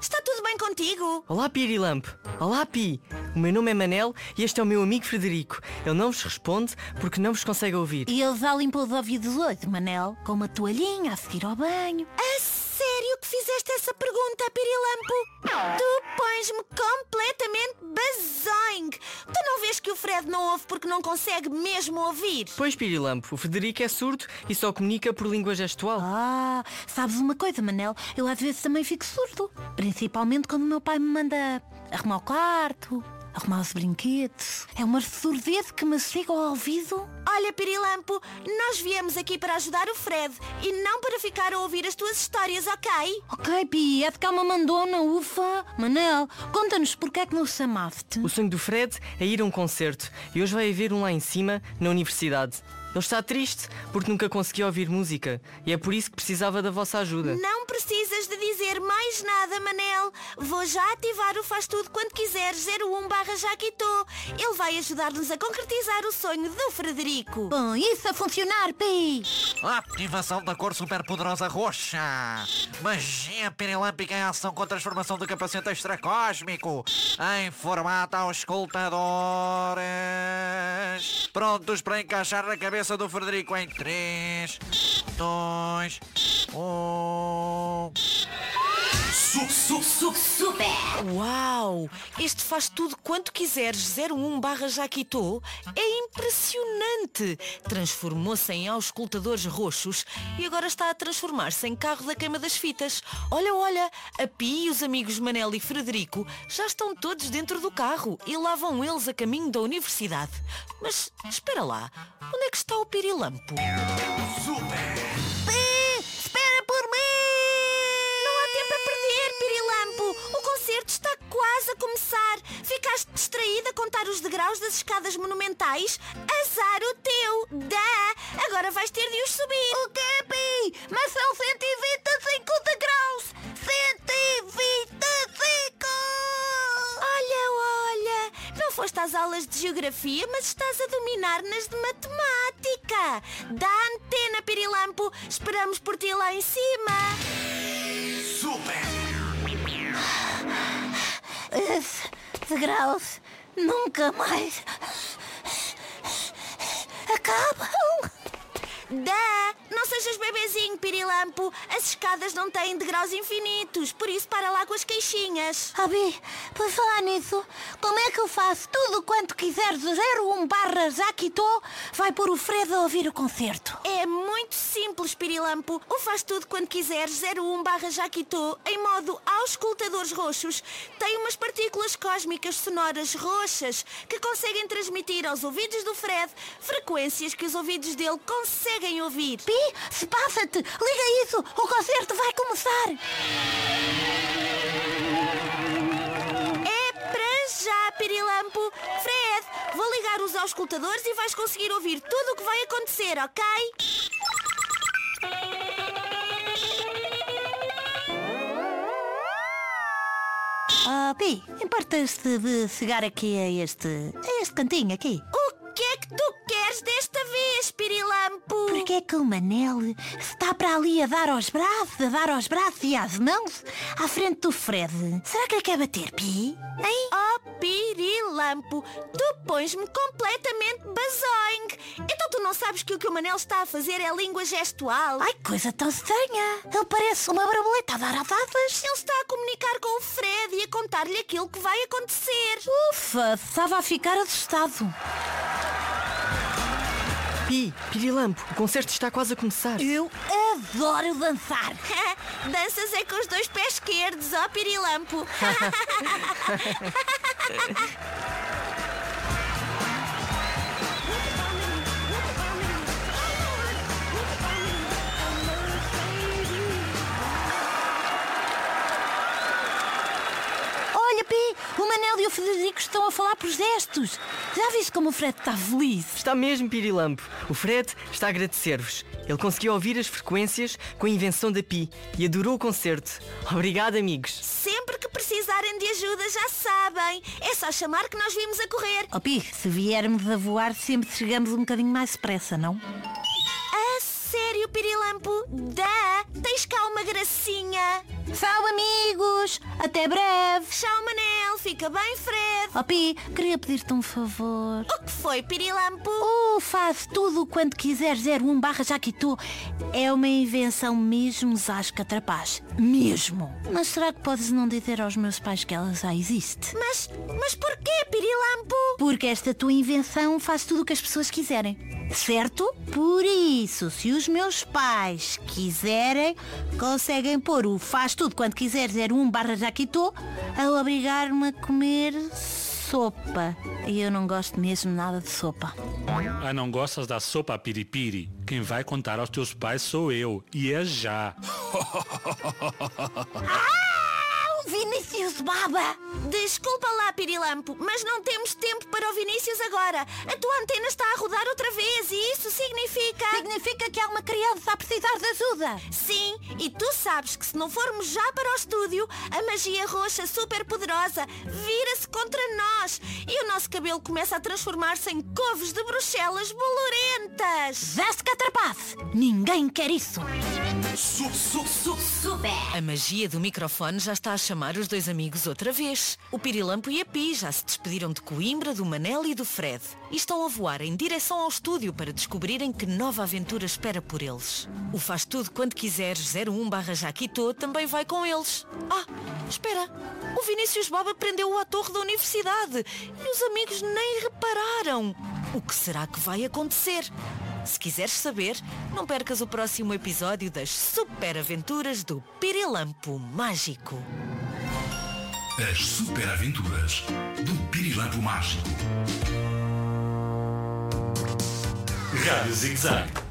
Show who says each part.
Speaker 1: está tudo bem contigo?
Speaker 2: Olá, Pirilampo. Olá, Pi. O meu nome é Manel e este é o meu amigo Frederico. Ele não vos responde porque não vos consegue ouvir.
Speaker 3: E ele já limpou os ouvidos hoje, Manel, com uma toalhinha a seguir ao banho.
Speaker 1: A sério que fizeste essa pergunta, Pirilampo? Tu pões-me completamente bazoing. Tu não vês que o Fred não ouve porque não consegue mesmo ouvir?
Speaker 2: Pois, Pirilampo, o Frederico é surdo e só comunica por língua gestual.
Speaker 3: Ah, sabes uma coisa, Manel? Eu às vezes também fico surdo. Principalmente quando o meu pai me manda arrumar o quarto, arrumar os brinquedos. É uma surdez que me chega ao ouvido.
Speaker 1: Olha, Pirilampo, nós viemos aqui para ajudar o Fred e não para ficar a ouvir as tuas histórias, ok?
Speaker 3: Ok, Pi, é de cá uma mandona, ufa. Manel, conta-nos porque é que nos chamaste.
Speaker 2: O sonho do Fred é ir a um concerto e hoje vai haver um lá em cima, na universidade. Ele está triste porque nunca conseguiu ouvir música e é por isso que precisava da vossa ajuda.
Speaker 1: Não precisas de dizer mais nada, Manel. Vou já ativar o Faz Tudo Quando Quiseres 01/Jaquito. Ele vai ajudar-nos a concretizar o sonho do Frederico.
Speaker 3: Bom, isso a funcionar, Pi.
Speaker 4: Ativação da cor superpoderosa roxa. Magia pirilâmpica em ação com transformação do capacete extracósmico em formato auscultadores. Prontos para encaixar na cabeça do Frederico em 3, 2, 1...
Speaker 1: Super! Uau! Este Faz Tudo Quanto Quiseres 01/Jaquito é impressionante! Transformou-se em auscultadores roxos e agora está a transformar-se em carro da queima das fitas. Olha, a Pi e os amigos Manel e Frederico já estão todos dentro do carro e lá vão eles a caminho da universidade. Mas espera lá, onde é que está o Pirilampo?
Speaker 3: Espera por mim!
Speaker 1: O concerto está quase a começar. Ficaste distraída a contar os degraus das escadas monumentais? Azar o teu! Agora vais ter de os subir.
Speaker 3: O quê, Pi? Mas são 125 degraus! 125!
Speaker 1: Olha, não foste às aulas de geografia, mas estás a dominar nas de matemática. Dá antena, Pirilampo. Esperamos por ti lá em cima.
Speaker 3: Esses degraus nunca mais acabam.
Speaker 1: Não sejas bebezinho, Pirilampo. As escadas não têm degraus infinitos, por isso para lá com as queixinhas.
Speaker 3: Abi, por falar nisso, como é que eu faço tudo quanto quiseres 01/Jaquito vai pôr o Fred a ouvir o concerto?
Speaker 1: É muito simples, Pirilampo. O Faz Tudo Quando Quiseres 01/Jaquito, em modo auscultadores roxos, tem umas partículas cósmicas sonoras roxas que conseguem transmitir aos ouvidos do Fred frequências que os ouvidos dele conseguem ouvir.
Speaker 3: Pi, se passa-te! Liga isso! O concerto vai começar!
Speaker 1: É para já, Pirilampo. Fred, vou ligar os auscultadores e vais conseguir ouvir tudo o que vai acontecer, ok?
Speaker 3: Pi, importas-te de chegar aqui a este cantinho aqui?
Speaker 1: O que é que tu queres desta vez, Pirilampo?
Speaker 3: Porque é que o Manel está para ali a dar aos braços e às mãos à frente do Fred? Será que lhe quer bater, Pi? Hein?
Speaker 1: Oh, Pirilampo, tu pões-me completamente bazoing. Então tu não sabes que o que o Manel está a fazer é língua gestual?
Speaker 3: Ai, coisa tão estranha. Ele parece uma borboleta a dar asas.
Speaker 1: Ele está a comunicar com o Fred e a contar-lhe aquilo que vai acontecer.
Speaker 3: Ufa, estava a ficar assustado.
Speaker 2: Pi, Pirilampo, o concerto está quase a começar.
Speaker 3: Eu adoro dançar.
Speaker 1: Danças é com os dois pés esquerdos, ó Pirilampo.
Speaker 3: Olha, Pi, o Manel e o Frederico estão a falar por gestos. Já viste como o Fred está feliz?
Speaker 2: Está mesmo, Pirilampo. O Fred está a agradecer-vos. Ele conseguiu ouvir as frequências com a invenção da Pi e adorou o concerto. Obrigado, amigos.
Speaker 1: Sempre que precisarem de ajuda, já sabem. É só chamar que nós vimos a correr.
Speaker 3: Oh, Pi, se viermos a voar, sempre chegamos um bocadinho mais depressa, não?
Speaker 1: A sério, Pirilampo? Pirilampo. Tens cá uma gracinha.
Speaker 3: Tchau, amigos. Até breve.
Speaker 1: Tchau, Manel. Fica bem, Fred.
Speaker 3: Oh, Pi, queria pedir-te um favor.
Speaker 1: O que foi, Pirilampo?
Speaker 3: Faz tudo quanto quiser 01/Jaquitô. É uma invenção mesmo zasca trapaz. Mesmo. Mas será que podes não dizer aos meus pais que ela já existe?
Speaker 1: Mas porquê, Pirilampo?
Speaker 3: Porque esta tua invenção faz tudo o que as pessoas quiserem. Certo? Por isso, se os meus pais quiserem, conseguem pôr o faz tudo quanto quiser 01/Jaquitô a obrigar-me a comer sopa. E eu não gosto mesmo nada de sopa.
Speaker 5: Ah, não gostas da sopa piripiri? Quem vai contar aos teus pais sou eu. E é já.
Speaker 3: Vinícius Baba!
Speaker 1: Desculpa lá, Pirilampo, mas não temos tempo para o Vinícius agora. A tua antena está a rodar outra vez e isso significa...
Speaker 3: Significa que há uma criança a precisar de ajuda.
Speaker 1: Sim, e tu sabes que se não formos já para o estúdio, a magia roxa super poderosa vira-se contra nós e o nosso cabelo começa a transformar-se em couves de Bruxelas bolorentas.
Speaker 3: Zasca trapaz! Ninguém quer isso.
Speaker 1: Super! A magia do microfone já está a chamar os dois amigos outra vez. O Pirilampo e a Pi já se despediram de Coimbra, do Manel e do Fred. E estão a voar em direção ao estúdio para descobrirem que nova aventura espera por eles. O Faz Tudo Quanto Quiseres 01/Jaquitô também vai com eles. Espera! O Vinícius Baba prendeu-o à torre da universidade e os amigos nem repararam. O que será que vai acontecer? Se quiseres saber, não percas o próximo episódio das Super Aventuras do Pirilampo Mágico.
Speaker 6: As Super Aventuras do Pirilampo Mágico.
Speaker 5: Rádio Zig Zag.